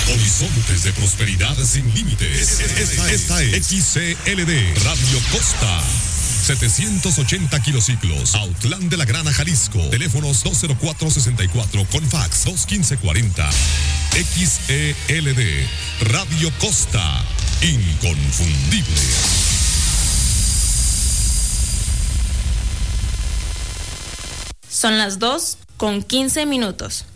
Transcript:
Horizontes de prosperidad sin límites. Esta es XCLD Radio Costa. 780 kilociclos, Autlán de la Grana, Jalisco. Teléfonos 204-64 con fax 215-40. XELD Radio Costa, inconfundible. Son las 2:15.